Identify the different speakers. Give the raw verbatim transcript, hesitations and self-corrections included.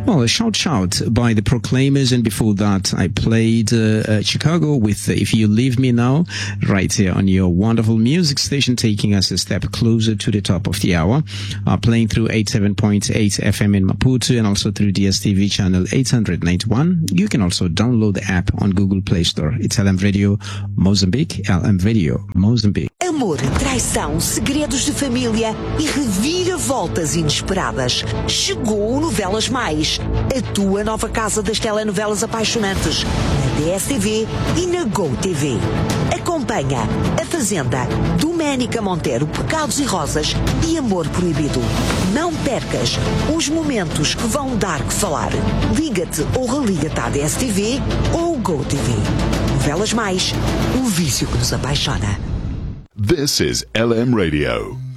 Speaker 1: Well, a Shout Shout by the Proclaimers, and before that I played uh, uh, Chicago with uh, If You Leave Me Now, right here on your wonderful music station, taking us a step closer to the top of the hour, uh, playing through eighty-seven point eight F M in Maputo and also through D S T V channel eight ninety-one. You can also download the app on Google Play Store. It's L M Radio Mozambique, L M Radio Mozambique.
Speaker 2: Amor, traição, segredos de família e reviravoltas inesperadas. Chegou o Novelas Mais, a tua nova casa das telenovelas apaixonantes, na D S T V e na GoTV. Acompanha A Fazenda, Doménica Monteiro, Pecados e Rosas e Amor Proibido. Não percas os momentos que vão dar que falar. Liga-te ou religa-te à D S T V ou GoTV. Novelas Mais, o vício que nos apaixona.
Speaker 3: This is L M Radio.